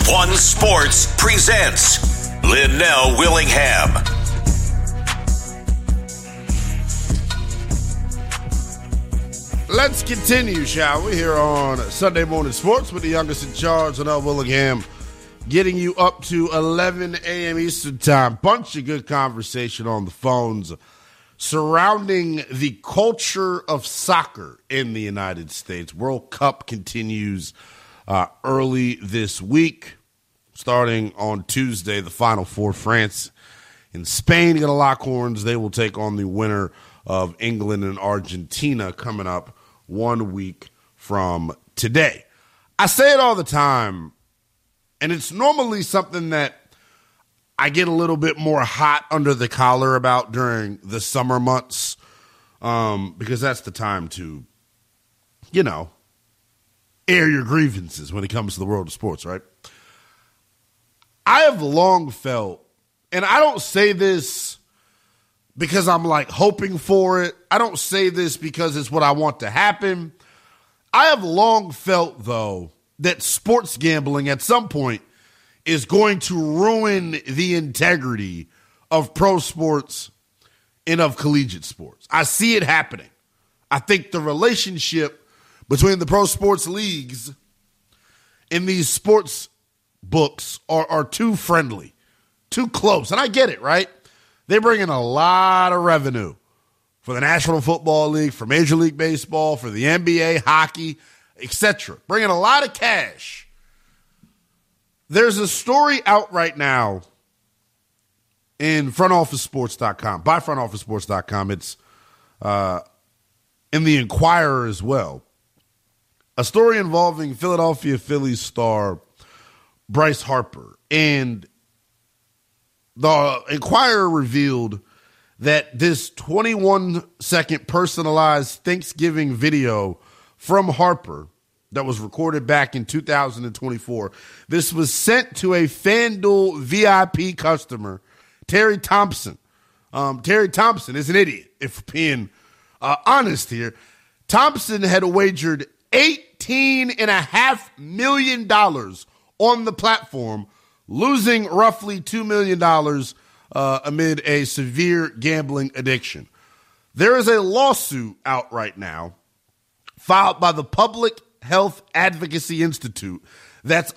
One Sports presents Linnell Willingham. Let's continue, shall we, here on Sunday Morning Sports with the youngest in charge, Linnell Willingham, getting you up to 11 a.m. Eastern Time. Bunch of good conversation on the phones surrounding the culture of soccer in the United States. World Cup continues early this week. Starting on Tuesday, the Final Four, France and Spain going to lock horns. They will take on the winner of England and Argentina coming up 1 week from today. I say it all the time, and it's normally something that I get a little bit more hot under the collar about during the summer months, because that's the time to, air your grievances when it comes to the world of sports, right? I have long felt, and I don't say this because I'm hoping for it. I don't say this because it's what I want to happen. I have long felt, though, that sports gambling at some point is going to ruin the integrity of pro sports and of collegiate sports. I see it happening. I think the relationship between the pro sports leagues and these sports books are too friendly, too close. And I get it, right? They bring in a lot of revenue for the National Football League, for Major League Baseball, for the NBA, hockey, etc. Bring in a lot of cash. There's a story out right now in frontofficesports.com, by frontofficesports.com. It's in the Inquirer as well. A story involving Philadelphia Phillies star Bryce Harper. And the Inquirer revealed that this 21-second personalized Thanksgiving video from Harper that was recorded back in 2024, this was sent to a FanDuel VIP customer, Terry Thompson. Terry Thompson is an idiot, if being honest here. Thompson had wagered $18.5 million on the platform, losing roughly $2 million amid a severe gambling addiction. There is a lawsuit out right now filed by the Public Health Advocacy Institute that's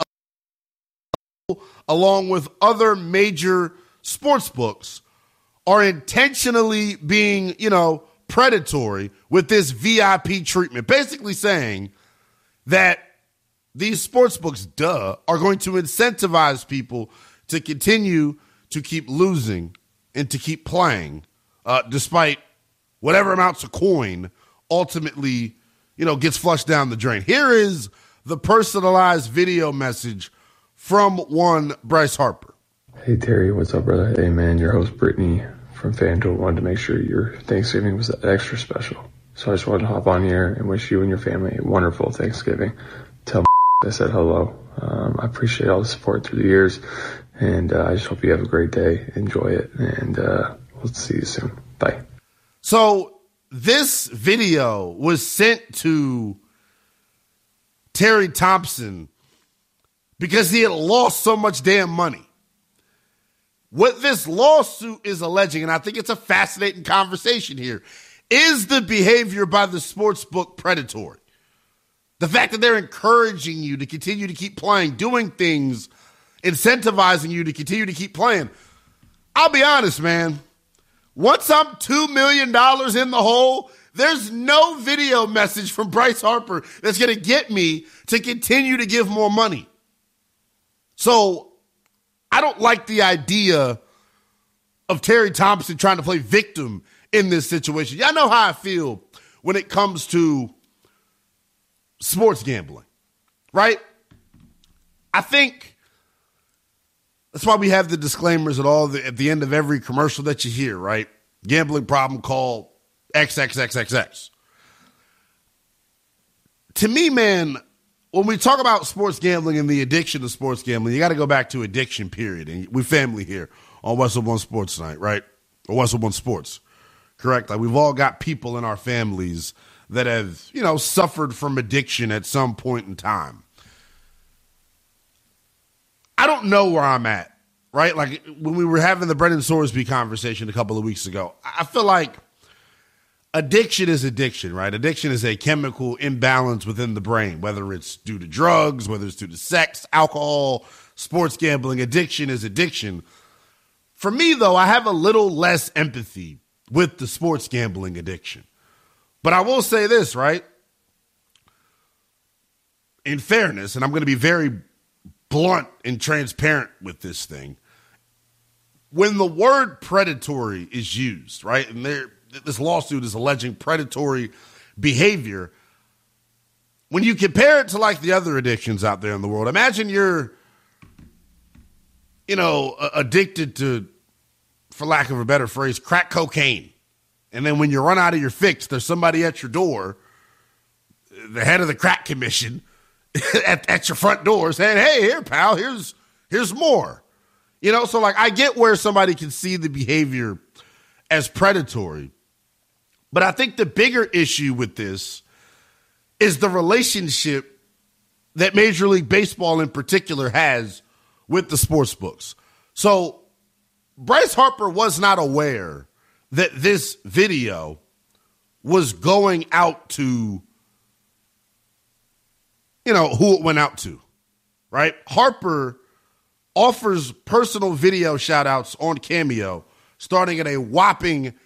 along with other major sports books are intentionally being, predatory with this VIP treatment, basically saying that these sports books, are going to incentivize people to continue to keep losing and to keep playing, despite whatever amounts of coin ultimately, gets flushed down the drain. Here is the personalized video message from one Bryce Harper. Hey, Terry, what's up, brother? Hey, man, your host, Brittany from FanDuel, wanted to make sure your Thanksgiving was extra special. So I just wanted to hop on here and wish you and your family a wonderful Thanksgiving. Tell I said hello. I appreciate all the support through the years, and I just hope you have a great day. Enjoy it, and we'll see you soon. Bye. So this video was sent to Terry Thompson because he had lost so much damn money. What this lawsuit is alleging, and I think it's a fascinating conversation here, is the behavior by the sportsbook predatory. The fact that they're encouraging you to continue to keep playing, doing things, incentivizing you to continue to keep playing. I'll be honest, man. Once I'm $2 million in the hole, there's no video message from Bryce Harper that's going to get me to continue to give more money. So I don't like the idea of Terry Thompson trying to play victim in this situation. Y'all know how I feel when it comes to sports gambling, right? I think that's why we have the disclaimers at the end of every commercial that you hear, right? Gambling problem, call XXXXX. To me, man, when we talk about sports gambling and the addiction to sports gambling, you got to go back to addiction, period. And we're family here on Westwood One Sports tonight, right? Or Westwood One Sports, correct? Like, we've all got people in our families that have, suffered from addiction at some point in time. don't know where I'm at, right? Like when we were having the Brendan Sorsby conversation a couple of weeks ago, I feel like addiction is addiction, right? Addiction is a chemical imbalance within the brain, whether it's due to drugs, whether it's due to sex, alcohol, sports gambling. Addiction is addiction. For me, though, I have a little less empathy with the sports gambling addiction. But I will say this, right? In fairness, and I'm going to be very blunt and transparent with this thing, when the word predatory is used, right, and this lawsuit is alleging predatory behavior, when you compare it to like the other addictions out there in the world, imagine you're, addicted to, for lack of a better phrase, crack cocaine. And then when you run out of your fix, there's somebody at your door, the head of the crack commission, at your front door saying, hey, here, pal, here's more. So like I get where somebody can see the behavior as predatory. But I think the bigger issue with this is the relationship that Major League Baseball in particular has with the sports books. So Bryce Harper was not aware that this video was going out to, who it went out to, right? Harper offers personal video shout outs on Cameo starting at a whopping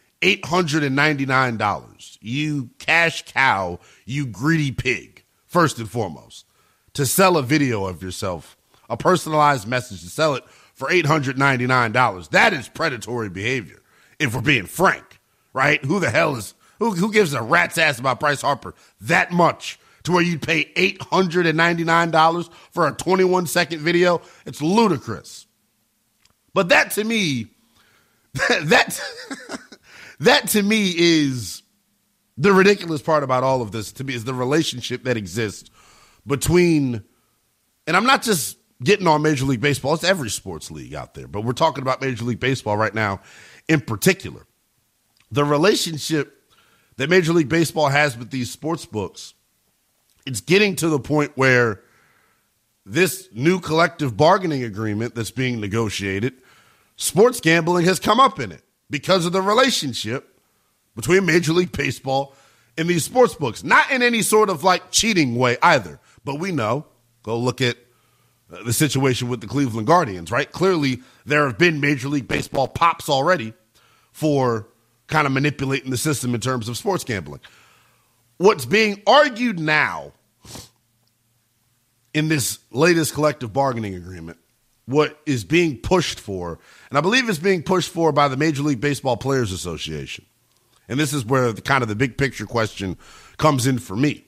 $899. You cash cow, you greedy pig, first and foremost, to sell a video of yourself, a personalized message, to sell it for $899. That is predatory behavior, if we're being frank, right? Who the hell who gives a rat's ass about Bryce Harper that much to where you'd pay $899 for a 21-second video? It's ludicrous. But that to me, that to me is the ridiculous part about all of this. To me, is the relationship that exists between, and I'm not just getting on Major League Baseball, it's every sports league out there, but we're talking about Major League Baseball right now in particular. The relationship that Major League Baseball has with these sports books, it's getting to the point where this new collective bargaining agreement that's being negotiated, sports gambling has come up in it because of the relationship between Major League Baseball and these sports books. Not in any sort of like cheating way either, but we know, go look at the situation with the Cleveland Guardians, right? Clearly there have been Major League Baseball pops already for kind of manipulating the system in terms of sports gambling. What's being argued now in this latest collective bargaining agreement, what is being pushed for, and I believe it's being pushed for by the Major League Baseball Players Association, and this is where the big picture question comes in for me.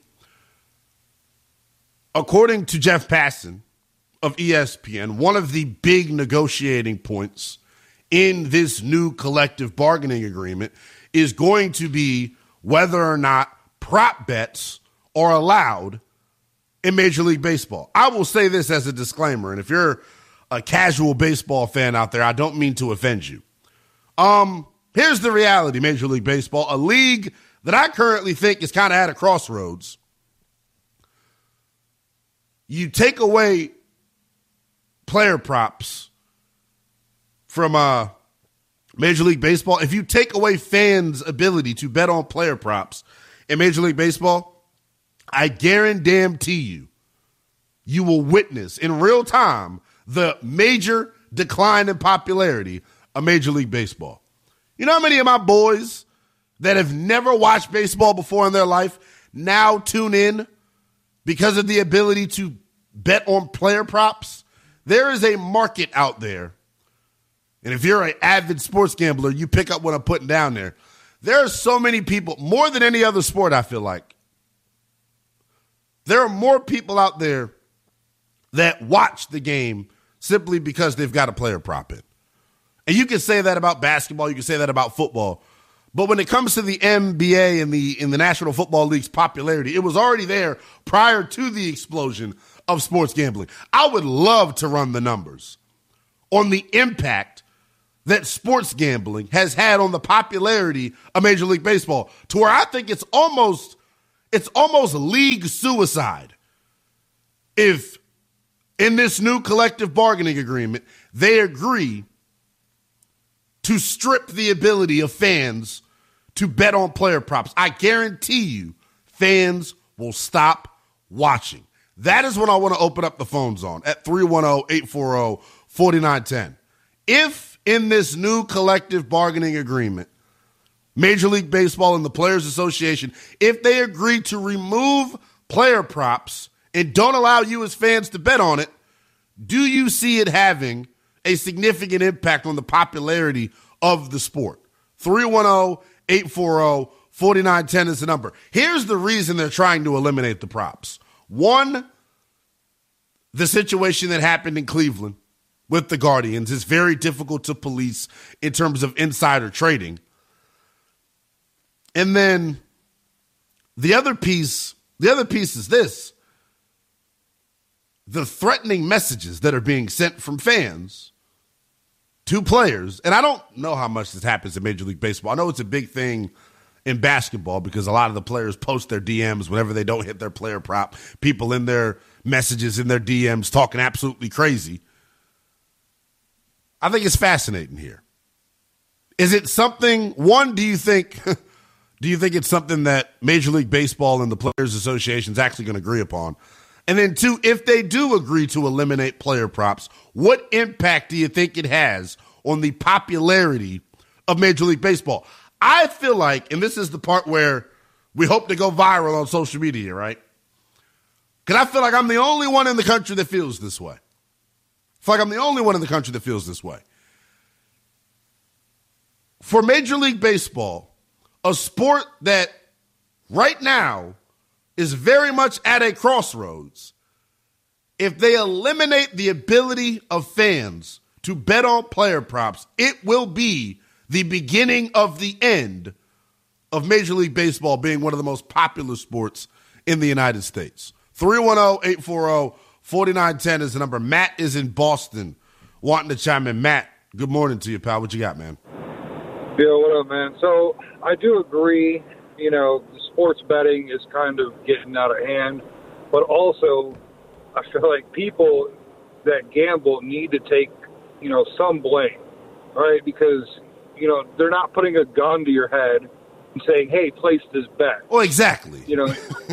According to Jeff Passan of ESPN, one of the big negotiating points in this new collective bargaining agreement is going to be whether or not prop bets are allowed in Major League Baseball. I will say this as a disclaimer, and if you're a casual baseball fan out there, I don't mean to offend you. Here's the reality, Major League Baseball, a league that I currently think is kind of at a crossroads. You take away player props from Major League Baseball. If you take away fans' ability to bet on player props in Major League Baseball, I guarantee you will witness in real time the major decline in popularity of Major League Baseball. You know how many of my boys that have never watched baseball before in their life now tune in because of the ability to bet on player props? There is a market out there. And if you're an avid sports gambler, you pick up what I'm putting down there. There are so many people, more than any other sport, I feel like. There are more people out there that watch the game simply because they've got a player prop in. And you can say that about basketball, you can say that about football. But when it comes to the NBA and the National Football League's popularity, it was already there prior to the explosion of sports gambling. I would love to run the numbers on the impact that sports gambling has had on the popularity of Major League Baseball, to where I think it's almost league suicide if in this new collective bargaining agreement, they agree to strip the ability of fans to bet on player props. I guarantee you, fans will stop watching. That is what I want to open up the phones on at 310-840-4910. If in this new collective bargaining agreement, Major League Baseball and the Players Association, if they agree to remove player props and don't allow you as fans to bet on it, do you see it having a significant impact on the popularity of the sport? 310-840-4910 is the number. Here's the reason they're trying to eliminate the props. One, the situation that happened in Cleveland with the Guardians is very difficult to police in terms of insider trading. And then the other piece is this. The threatening messages that are being sent from fans to players. And I don't know how much this happens in Major League Baseball. I know it's a big thing in basketball because a lot of the players post their DMs whenever they don't hit their player prop. People in their messages, in their DMs, talking absolutely crazy. I think it's fascinating here. Is it something, one, do you think it's something that Major League Baseball and the Players Association is actually going to agree upon? And then two, if they do agree to eliminate player props, what impact do you think it has on the popularity of Major League Baseball? I feel like, and this is the part where we hope to go viral on social media, right? Because I feel like I'm the only one in the country that feels this way. I feel like I'm the only one in the country that feels this way. For Major League Baseball, a sport that right now is very much at a crossroads, if they eliminate the ability of fans to bet on player props, it will be the beginning of the end of Major League Baseball being one of the most popular sports in the United States. 310-840-4910 is the number. Matt is in Boston wanting to chime in. Matt, good morning to you, pal. What you got, man? Yeah, what up, man? So I do agree, sports betting is kind of getting out of hand, but also I feel like people that gamble need to take, some blame, right? Because, they're not putting a gun to your head and saying, hey, place this bet. Well, exactly. You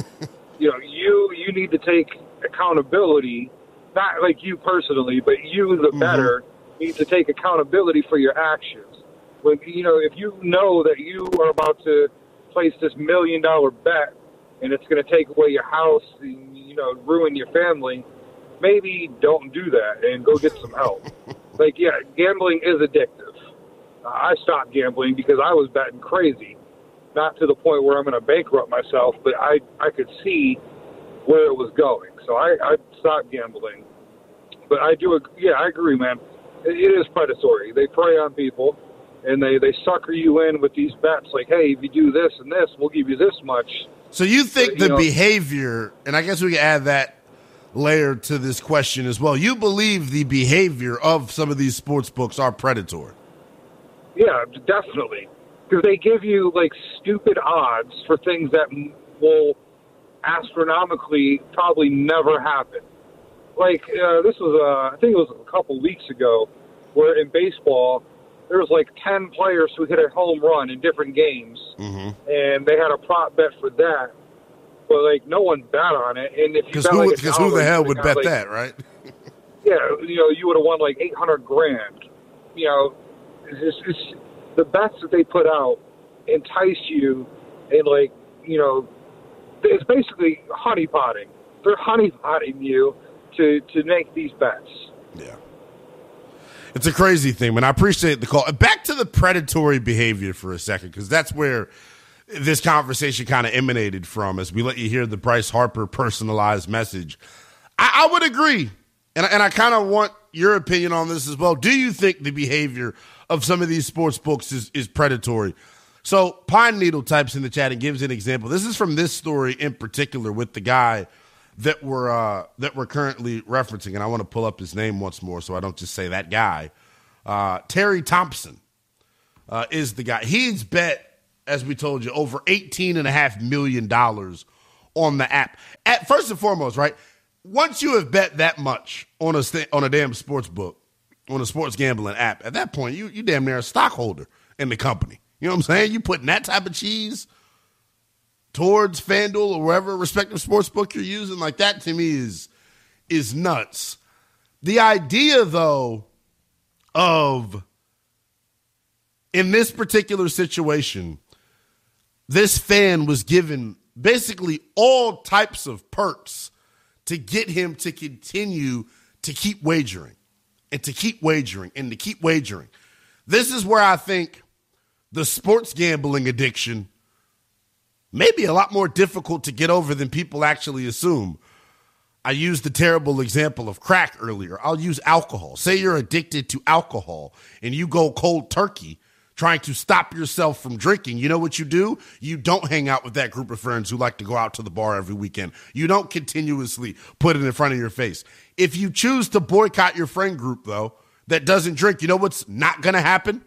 need to take accountability, not like you personally, but you, the bettor, need to take accountability for your actions. When, if you know that you are about to place this $1 million bet and it's going to take away your house and, ruin your family, maybe don't do that and go get some help. Gambling is addictive. I stopped gambling because I was betting crazy. Not to the point where I'm going to bankrupt myself, but I could see where it was going. So I stopped gambling. But I agree, man. It is predatory. They prey on people, and they sucker you in with these bets like, hey, if you do this and this, we'll give you this much. So you think the behavior, and I guess we can add that layer to this question as well, you believe the behavior of some of these sports books are predatory? Yeah, definitely. Because they give you, stupid odds for things that will astronomically probably never happen. This was, I think it was a couple weeks ago, where in baseball, there was 10 players who hit a home run in different games, and they had a prop bet for that, but no one bet on it. And if you bet who the hell would bet that, right? Yeah, you would have won $800,000. It's the bets that they put out entice you, and it's basically honeypotting. They're honeypotting you to make these bets. Yeah. It's a crazy thing, man. I appreciate the call. Back to the predatory behavior for a second, because that's where this conversation kind of emanated from as we let you hear the Bryce Harper personalized message. I would agree, and I kind of want your opinion on this as well. Do you think the behavior of some of these sports books is predatory? So Pine Needle types in the chat and gives an example. This is from this story in particular with the guy that we're currently referencing, and I want to pull up his name once more so I don't just say that guy. Terry Thompson is the guy. He's bet, as we told you, over $18.5 million on the app. First and foremost, right, once you have bet that much on a damn sports book, on a sports gambling app, at that point, you damn near a stockholder in the company. You know what I'm saying? You putting that type of cheese towards FanDuel or wherever respective sports book you're using, like that to me is nuts. The idea, though, of in this particular situation, this fan was given basically all types of perks to get him to continue to keep wagering and to keep wagering and to keep wagering. This is where I think the sports gambling addiction may be a lot more difficult to get over than people actually assume. I used the terrible example of crack earlier. I'll use alcohol. Say you're addicted to alcohol and you go cold turkey trying to stop yourself from drinking. You know what you do? You don't hang out with that group of friends who like to go out to the bar every weekend. You don't continuously put it in front of your face. If you choose to boycott your friend group, though, that doesn't drink, you know what's not going to happen?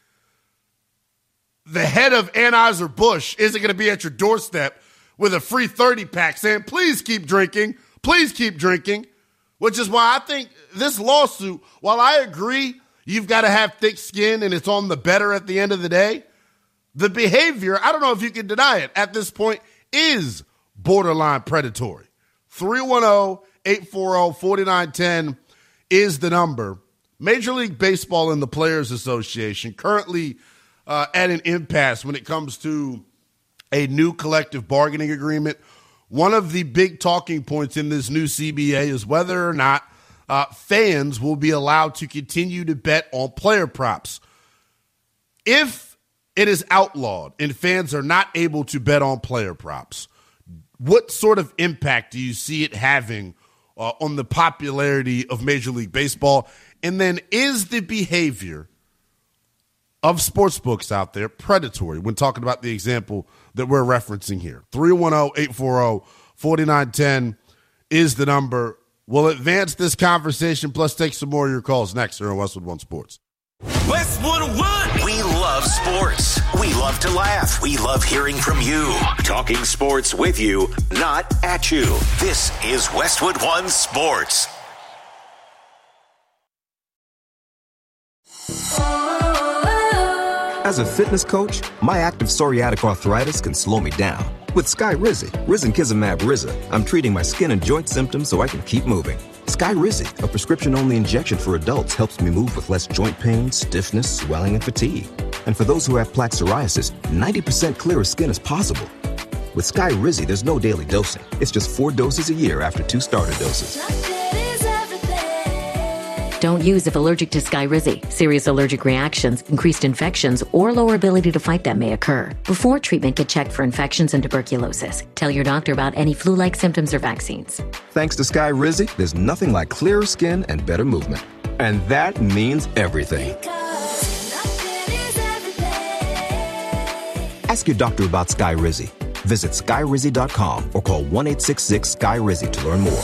The head of Anheuser-Busch isn't going to be at your doorstep with a free 30-pack saying, please keep drinking, which is why I think this lawsuit, while I agree you've got to have thick skin and it's on the better at the end of the day, the behavior, I don't know if you can deny it, at this point is borderline predatory. 310-840-4910 is the number. Major League Baseball and the Players Association currently at an impasse when it comes to a new collective bargaining agreement. One of the big talking points in this new CBA is whether or not fans will be allowed to continue to bet on player props. If it is outlawed and fans are not able to bet on player props, what sort of impact do you see it having on the popularity of Major League Baseball? And then is the behavior of sportsbooks out there predatory when talking about the example that we're referencing here? 310-840-4910 is the number. We'll advance this conversation, plus take some more of your calls next here on Westwood One Sports. Westwood One. We love sports. We love to laugh. We love hearing from you. Talking sports with you, not at you. This is Westwood One Sports. As a fitness coach, my active psoriatic arthritis can slow me down. With Skyrizi, risankizumab Riza, I'm treating my skin and joint symptoms so I can keep moving. Skyrizi, a prescription-only injection for adults, helps me move with less joint pain, stiffness, swelling, and fatigue. And for those who have plaque psoriasis, 90% clearer skin is possible. With Skyrizi, there's no daily dosing. It's just 4 doses a year after 2 starter doses. Don't use if allergic to Skyrizi. Serious allergic reactions, increased infections, or lower ability to fight them may occur. Before treatment, get checked for infections and tuberculosis. Tell your doctor about any flu-like symptoms or vaccines. Thanks to Skyrizi, there's nothing like clearer skin and better movement. And that means everything. Ask your doctor about Skyrizi. Visit Skyrizi.com or call 1-866-SKY-RIZI to learn more.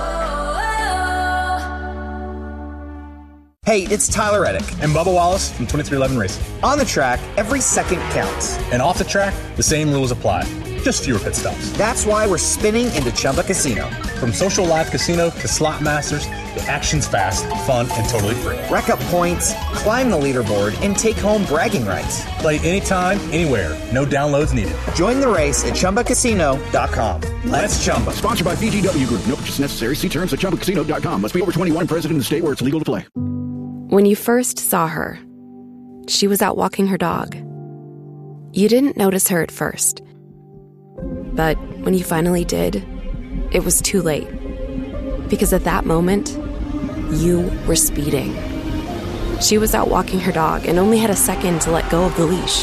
Hey, it's Tyler Reddick and Bubba Wallace from 2311 Racing. On the track, every second counts. And off the track, the same rules apply. Just fewer pit stops. That's why we're spinning into Chumba Casino. From social live casino to slot masters, the action's fast, fun, and totally free. Rack up points, climb the leaderboard, and take home bragging rights. Play anytime, anywhere. No downloads needed. Join the race at ChumbaCasino.com. Let's Chumba. Sponsored by VGW Group. No purchase necessary. See terms at ChumbaCasino.com. Must be over 21 and present in the state where it's legal to play. When you first saw her, she was out walking her dog. You didn't notice her at first. But when you finally did, it was too late. Because at that moment, you were speeding. She was out walking her dog and only had a second to let go of the leash.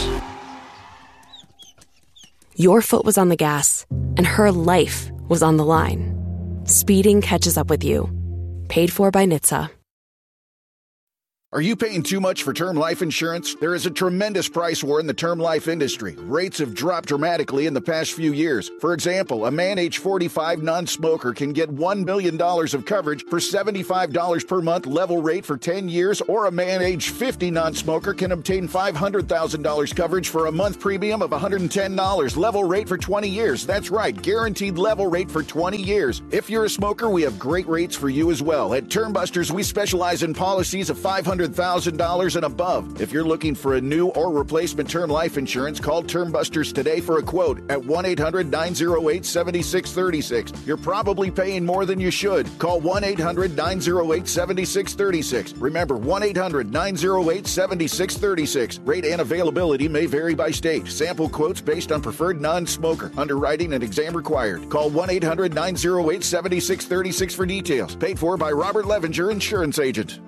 Your foot was on the gas, and her life was on the line. Speeding catches up with you. Paid for by NHTSA. Are you paying too much for term life insurance? There is a tremendous price war in the term life industry. Rates have dropped dramatically in the past few years. For example, a man age 45 non-smoker can get $1 million of coverage for $75 per month level rate for 10 years, or a man age 50 non-smoker can obtain $500,000 coverage for a month premium of $110 level rate for 20 years. That's right, guaranteed level rate for 20 years. If you're a smoker, we have great rates for you as well. At Termbusters, we specialize in policies of $500,000 and above. If you're looking for a new or replacement term life insurance, call Termbusters today for a quote at 1-800-908-7636. You're probably paying more than you should. Call 1-800-908-7636. Remember, 1-800-908-7636. Rate and availability may vary by state. Sample quotes based on preferred non-smoker. Underwriting and exam required. Call 1-800-908-7636 for details. Paid for by Robert Levenger, insurance agent.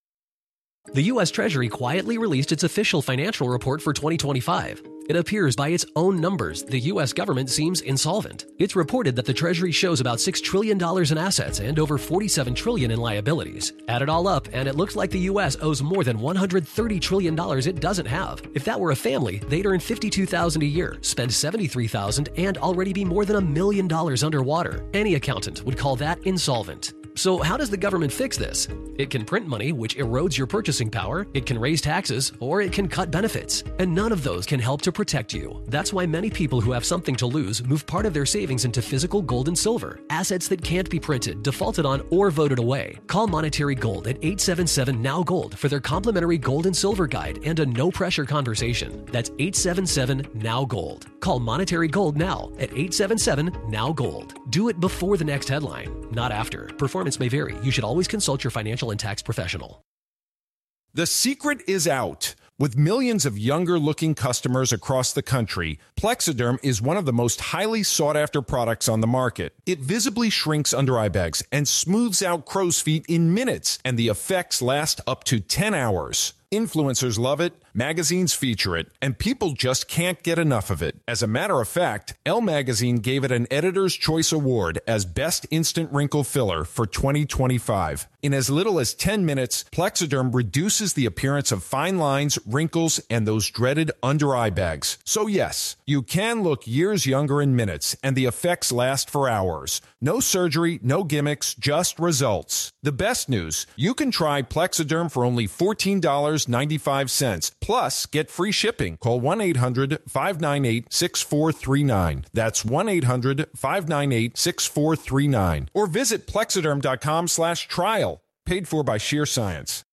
The U.S. Treasury quietly released its official financial report for 2025. It appears by its own numbers, the U.S. government seems insolvent. It's reported that the Treasury shows about $6 trillion in assets and over $47 trillion in liabilities. Add it all up, and it looks like the U.S. owes more than $130 trillion it doesn't have. If that were a family, they'd earn $52,000 a year, spend $73,000, and already be more than $1 million underwater. Any accountant would call that insolvent. So how does the government fix this? It can print money, which erodes your purchasing power, it can raise taxes, or it can cut benefits. And none of those can help to protect you. That's why many people who have something to lose move part of their savings into physical gold and silver, assets that can't be printed, defaulted on, or voted away. Call Monetary Gold at 877-NOW-GOLD for their complimentary gold and silver guide and a no-pressure conversation. That's 877-NOW-GOLD. Call Monetary Gold now at 877-NOW-GOLD. Do it before the next headline, not after. Performance may vary. You should always consult your financial and tax professional. The secret is out. With millions of younger-looking customers across the country, Plexiderm is one of the most highly sought-after products on the market. It visibly shrinks under-eye bags and smooths out crow's feet in minutes, and the effects last up to 10 hours. Influencers love it, magazines feature it, and people just can't get enough of it. As a matter of fact, Elle Magazine gave it an Editor's Choice Award as Best Instant Wrinkle Filler for 2025. In as little as 10 minutes, Plexiderm reduces the appearance of fine lines, wrinkles, and those dreaded under-eye bags. So yes, you can look years younger in minutes, and the effects last for hours. No surgery, no gimmicks, just results. The best news, you can try Plexiderm for only $14.95. Plus, get free shipping. Call 1-800-598-6439. That's 1-800-598-6439. Or visit Plexiderm.com/trial. Paid for by Sheer Science.